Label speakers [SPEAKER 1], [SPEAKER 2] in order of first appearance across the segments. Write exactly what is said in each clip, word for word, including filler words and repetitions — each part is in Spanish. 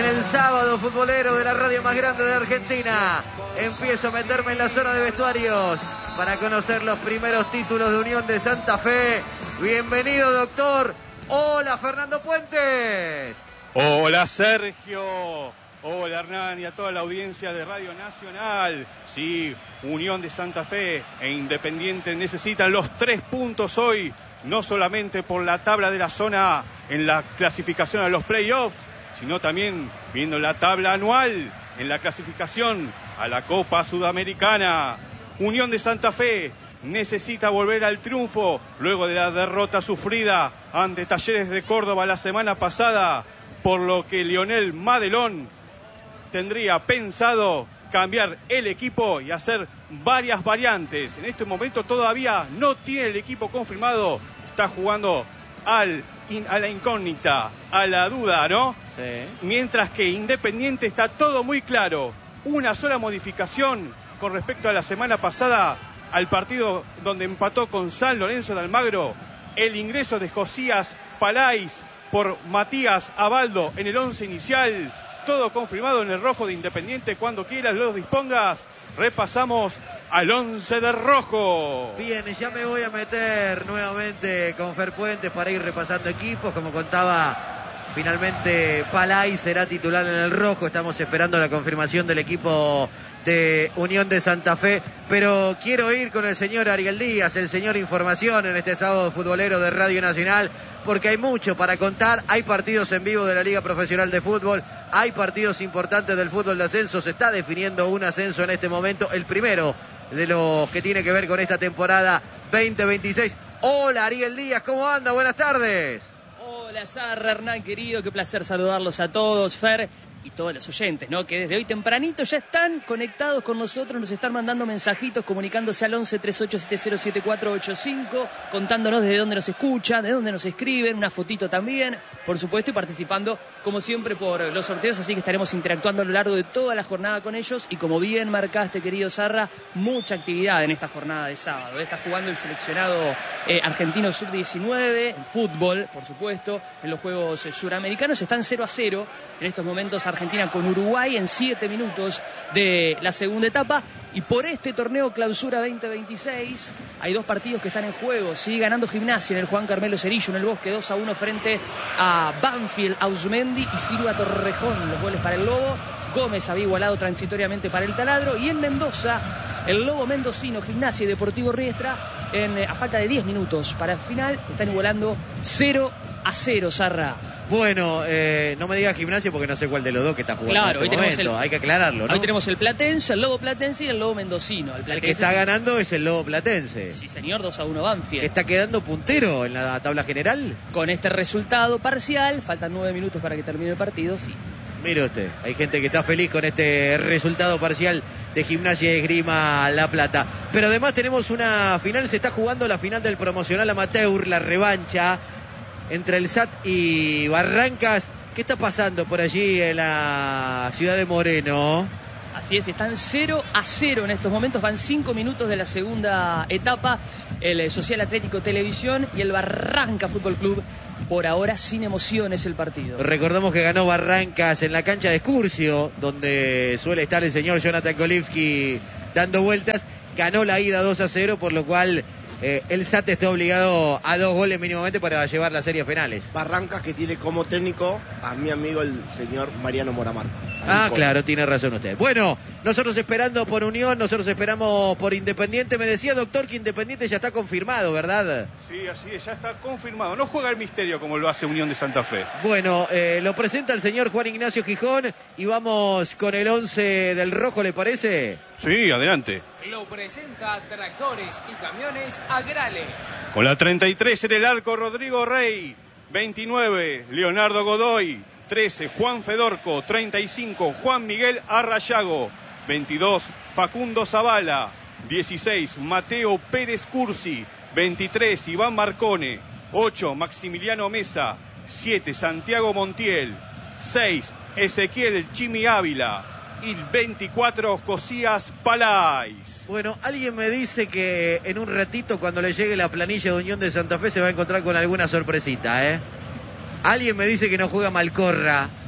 [SPEAKER 1] el sábado futbolero de la radio más grande de Argentina. Empiezo a meterme en la zona de vestuarios para conocer los primeros títulos de Unión de Santa Fe. Bienvenido, doctor. Hola, Fernando Puentes.
[SPEAKER 2] Hola, Sergio. Hola, Hernán, y a toda la audiencia de Radio Nacional. Sí, Unión de Santa Fe e Independiente necesitan los tres puntos hoy, no solamente por la tabla de la zona en la clasificación a los playoffs, sino también viendo la tabla anual en la clasificación a la Copa Sudamericana. Unión de Santa Fe necesita volver al triunfo luego de la derrota sufrida ante Talleres de Córdoba la semana pasada, por lo que Lionel Madelón tendría pensado cambiar el equipo y hacer varias variantes. En este momento todavía no tiene el equipo confirmado, está jugando al, a la incógnita, a la duda, ¿no?
[SPEAKER 1] Sí.
[SPEAKER 2] Mientras que Independiente está todo muy claro. Una sola modificación con respecto a la semana pasada, al partido donde empató con San Lorenzo de Almagro, el ingreso de Josías Palais por Matías Abaldo en el once inicial. Todo confirmado en el rojo de Independiente. Cuando quieras los dispongas, repasamos al once de rojo.
[SPEAKER 1] Bien, ya me voy a meter nuevamente con Fer Puentes para ir repasando equipos. Como contaba, finalmente Palay será titular en el rojo. Estamos esperando la confirmación del equipo de Unión de Santa Fe, pero quiero ir con el señor Ariel Díaz, el señor Información, en este sábado futbolero de Radio Nacional, porque hay mucho para contar. Hay partidos en vivo de la Liga Profesional de Fútbol, hay partidos importantes del fútbol de ascenso, se está definiendo un ascenso en este momento, el primero de los que tiene que ver con esta temporada veinte veintiséis. Hola, Ariel Díaz, ¿cómo anda? Buenas tardes.
[SPEAKER 3] Hola, Sarra, Hernán, querido, qué placer saludarlos a todos, Fer, y todos los oyentes, ¿no? Que desde hoy tempranito ya están conectados con nosotros, nos están mandando mensajitos, comunicándose al once treinta y ocho setenta siete cuatro ocho cinco, contándonos desde dónde nos escuchan, de dónde nos escriben, una fotito también, por supuesto, y participando, como siempre, por los sorteos, así que estaremos interactuando a lo largo de toda la jornada con ellos, y como bien marcaste, querido Sarra, mucha actividad en esta jornada de sábado. Está jugando el seleccionado eh, argentino sub diecinueve, en fútbol, por supuesto, en los Juegos eh, Suramericanos, están cero a cero en estos momentos Argentina con Uruguay en siete minutos de la segunda etapa. Y por este torneo Clausura veinte veintiséis hay dos partidos que están en juego. Sigue ganando Gimnasia en el Juan Carmelo Cerillo en el Bosque, dos a uno frente a Banfield, Ausmendi y Silva Torrejón. Los goles para el Lobo. Gómez había igualado transitoriamente para el Taladro. Y en Mendoza, el Lobo mendocino, Gimnasia y Deportivo Riestra, en, a falta de diez minutos para el final, están igualando cero a cero, Sarra.
[SPEAKER 1] Bueno, eh, no me digas Gimnasia porque no sé cuál de los dos que está jugando.
[SPEAKER 3] Claro,
[SPEAKER 1] en este
[SPEAKER 3] hoy tenemos
[SPEAKER 1] momento.
[SPEAKER 3] el,
[SPEAKER 1] hay que aclararlo, ¿no?
[SPEAKER 3] Hoy tenemos el Platense, el Lobo Platense y el Lobo Mendocino. El,
[SPEAKER 1] el que está ganando es el Lobo Platense.
[SPEAKER 3] Sí, señor, dos a uno Banfield.
[SPEAKER 1] Que está quedando puntero en la tabla general.
[SPEAKER 3] Con este resultado parcial, faltan nueve minutos para que termine el partido, sí.
[SPEAKER 1] Mire usted, hay gente que está feliz con este resultado parcial de Gimnasia y Esgrima La Plata. Pero además tenemos una final, se está jugando la final del promocional amateur, la revancha entre el S A T y Barrancas. ¿Qué está pasando por allí en la ciudad de Moreno?
[SPEAKER 3] Así es, están cero a cero en estos momentos, van cinco minutos de la segunda etapa. El Social Atlético Televisión y el Barranca Fútbol Club, por ahora sin emociones el partido.
[SPEAKER 1] Recordamos que ganó Barrancas en la cancha de Excursio, donde suele estar el señor Jonathan Kolivsky dando vueltas. Ganó la ida dos a cero, por lo cual Eh, el S A T está obligado a dos goles mínimamente para llevar las series penales.
[SPEAKER 4] Barrancas, que tiene como técnico a mi amigo el señor Mariano Moramarco.
[SPEAKER 1] Ah, claro, tiene razón usted. Bueno, nosotros esperando por Unión, nosotros esperamos por Independiente. Me decía, doctor, que Independiente ya está confirmado, ¿verdad?
[SPEAKER 2] Sí, así es, ya está confirmado. No juega el misterio como lo hace Unión de Santa Fe.
[SPEAKER 1] Bueno, eh, lo presenta el señor Juan Ignacio Gijón y vamos con el once del rojo, ¿le parece?
[SPEAKER 2] Sí, adelante.
[SPEAKER 5] Lo presenta Tractores y Camiones Agrale.
[SPEAKER 2] Con la treinta y tres en el arco, Rodrigo Rey. veintinueve, Leonardo Godoy. trece, Juan Fedorco. treinta y cinco, Juan Miguel Arrayago. veintidós, Facundo Zavala. dieciséis, Mateo Pérez Cursi. veintitrés, Iván Marcone. ocho, Maximiliano Mesa. siete, Santiago Montiel. seis, Ezequiel Chimi Ávila. Y veinticuatro, Josías Palais.
[SPEAKER 1] Bueno, alguien me dice que en un ratito, cuando le llegue la planilla de Unión de Santa Fe, se va a encontrar con alguna sorpresita, ¿eh? Alguien me dice que no juega Malcorra.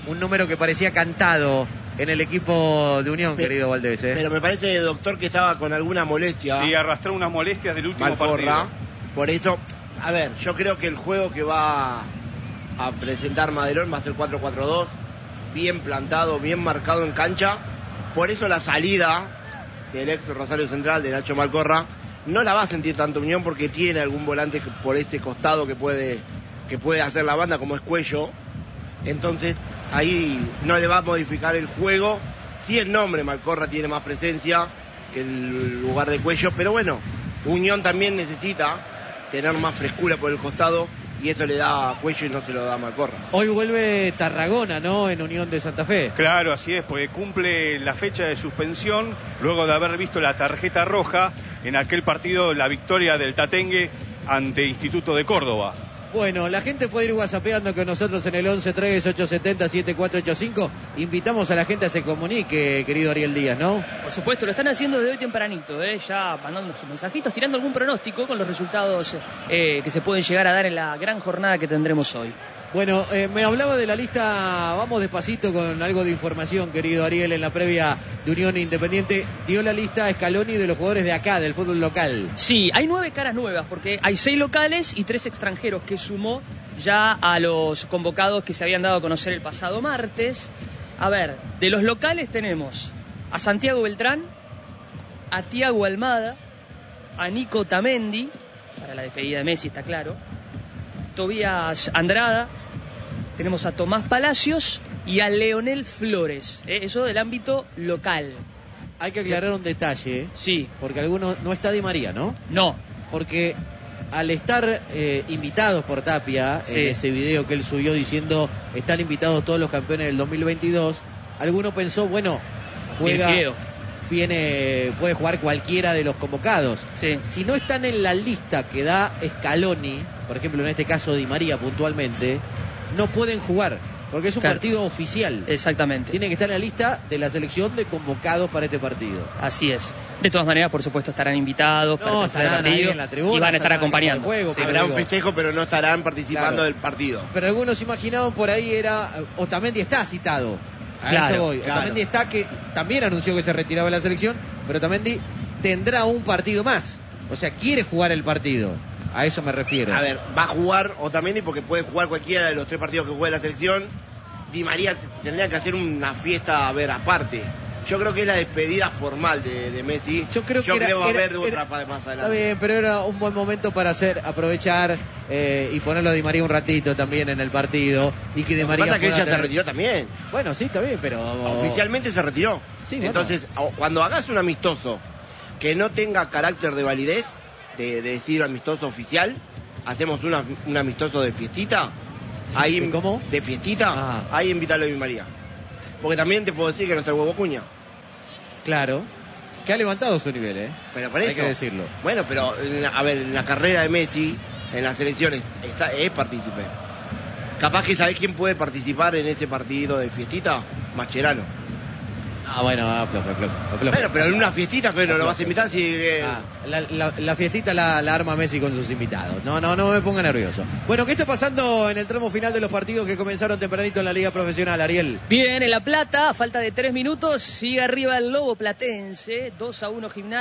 [SPEAKER 1] un número que parecía cantado en el equipo de Unión,
[SPEAKER 4] pero,
[SPEAKER 1] querido Valdés. ¿eh?
[SPEAKER 4] Pero me parece, doctor, que estaba con alguna molestia.
[SPEAKER 2] Sí, arrastró unas molestias del último
[SPEAKER 4] Malcorra.
[SPEAKER 2] partido.
[SPEAKER 4] Por eso, a ver, yo creo que el juego que va a presentar Madelón va a ser cuatro cuatro dos, bien plantado, bien marcado en cancha. Por eso la salida del ex Rosario Central, de Nacho Malcorra, no la va a sentir tanto Unión porque tiene algún volante por este costado que puede, que puede hacer la banda, como es Cuello. Entonces, ahí no le va a modificar el juego. Sí, el nombre Malcorra tiene más presencia que el lugar de Cuello, pero bueno, Unión también necesita tener más frescura por el costado y eso le da a Cuello y no se lo da a Malcorra.
[SPEAKER 1] Hoy vuelve Tarragona, ¿no? En Unión de Santa Fe.
[SPEAKER 2] Claro, así es, porque cumple la fecha de suspensión luego de haber visto la tarjeta roja en aquel partido, la victoria del Tatengue ante Instituto de Córdoba.
[SPEAKER 1] Bueno, la gente puede ir whatsappeando con nosotros en el once tres ocho siete cero siete cuatro ocho cinco. Invitamos a la gente a que se comunique, querido Ariel Díaz, ¿no?
[SPEAKER 3] Por supuesto, lo están haciendo desde hoy tempranito, ¿eh? Ya mandando sus mensajitos, tirando algún pronóstico con los resultados eh, que se pueden llegar a dar en la gran jornada que tendremos hoy.
[SPEAKER 1] Bueno, eh, me hablaba de la lista, vamos despacito con algo de información, querido Ariel, en la previa de Unión Independiente. Dio la lista Scaloni de los jugadores de acá, del fútbol local.
[SPEAKER 3] Sí, hay nueve caras nuevas, porque hay seis locales y tres extranjeros que sumó ya a los convocados que se habían dado a conocer el pasado martes. A ver, de los locales tenemos a Santiago Beltrán, a Tiago Almada, a Nico Tamendi, para la despedida de Messi, está claro, Tobías Andrada, tenemos a Tomás Palacios y a Leonel Flores, ¿eh? Eso del ámbito local.
[SPEAKER 1] Hay que aclarar un detalle, ¿eh?
[SPEAKER 3] Sí.
[SPEAKER 1] Porque algunos no está Di María, ¿no?
[SPEAKER 3] No.
[SPEAKER 1] Porque al estar eh, invitados por Tapia,
[SPEAKER 3] Sí.
[SPEAKER 1] en ese video que él subió diciendo están invitados todos los campeones del dos mil veintidós, alguno pensó, bueno, juega,
[SPEAKER 3] Bien feo.
[SPEAKER 1] viene, puede jugar cualquiera de los convocados.
[SPEAKER 3] Sí.
[SPEAKER 1] Si no están en la lista que da Scaloni, por ejemplo en este caso Di María puntualmente, no pueden jugar, porque es un
[SPEAKER 3] Claro.
[SPEAKER 1] partido oficial.
[SPEAKER 3] Exactamente.
[SPEAKER 1] Tienen que estar en la lista de la selección de convocados para este partido.
[SPEAKER 3] Así es. De todas maneras, por supuesto, estarán invitados para
[SPEAKER 1] No,
[SPEAKER 3] el tercer
[SPEAKER 1] estarán ahí
[SPEAKER 3] partido
[SPEAKER 1] en la tribuna,
[SPEAKER 3] y van a estar
[SPEAKER 1] estarán en el
[SPEAKER 3] acompañando.
[SPEAKER 1] campo de juego,
[SPEAKER 3] Sí.
[SPEAKER 1] pero
[SPEAKER 4] Habrá un
[SPEAKER 1] digo-
[SPEAKER 4] festejo, pero no estarán participando
[SPEAKER 1] Claro.
[SPEAKER 4] del partido.
[SPEAKER 1] Pero algunos imaginaban por ahí era Otamendi está citado. A
[SPEAKER 3] Claro,
[SPEAKER 1] eso voy.
[SPEAKER 4] claro.
[SPEAKER 1] Otamendi está, que también anunció que se retiraba de la selección, pero Otamendi tendrá un partido más. O sea, quiere jugar el partido. A eso me refiero.
[SPEAKER 4] A ver, va a jugar Otamendi porque puede jugar cualquiera de los tres partidos que juega la selección. Di María tendría que hacer una fiesta, a ver, aparte. Yo creo que es la despedida formal de, de Messi.
[SPEAKER 1] Yo creo que era-
[SPEAKER 4] va a
[SPEAKER 1] era-
[SPEAKER 4] haber
[SPEAKER 1] era-
[SPEAKER 4] otra pa- más
[SPEAKER 1] Está
[SPEAKER 4] adelante.
[SPEAKER 1] bien, pero era un buen momento para hacer, aprovechar eh, y ponerlo a Di María un ratito también en el partido. Y que Di
[SPEAKER 4] Lo que
[SPEAKER 1] María
[SPEAKER 4] pasa es que él
[SPEAKER 1] pueda
[SPEAKER 4] ya se
[SPEAKER 1] tener-
[SPEAKER 4] retiró también.
[SPEAKER 1] Bueno, sí, está bien, pero...
[SPEAKER 4] Oficialmente se retiró.
[SPEAKER 1] Sí, bueno.
[SPEAKER 4] Entonces, o- cuando hagas un amistoso que no tenga carácter de validez, de, de decir amistoso oficial, hacemos una- un amistoso de fiestita. Ahí,
[SPEAKER 1] ¿De cómo?
[SPEAKER 4] De fiestita,
[SPEAKER 1] Ah.
[SPEAKER 4] ahí invítalo a Di María. Porque también te puedo decir que no está el huevo Cuña.
[SPEAKER 1] Claro. Que ha levantado su nivel, ¿eh?
[SPEAKER 4] Pero por
[SPEAKER 1] Hay
[SPEAKER 4] eso.
[SPEAKER 1] que decirlo.
[SPEAKER 4] Bueno, pero en la- a ver, en la carrera de Messi, en las selecciones, está, es partícipe. Capaz que sabés quién puede participar en ese partido de fiestita, Mascherano.
[SPEAKER 1] Ah, bueno, ah, flojo, flojo, flojo.
[SPEAKER 4] Bueno, pero en una fiestita que no lo vas a invitar si eh,
[SPEAKER 1] Ah, la, la- la fiestita la, la arma Messi con sus invitados. No, no, no me ponga nervioso. Bueno, ¿qué está pasando en el tramo final de los partidos que comenzaron tempranito en la Liga Profesional, Ariel?
[SPEAKER 3] Bien, en La Plata, a falta de tres minutos, sigue arriba el Lobo Platense, dos a uno Gimnasia.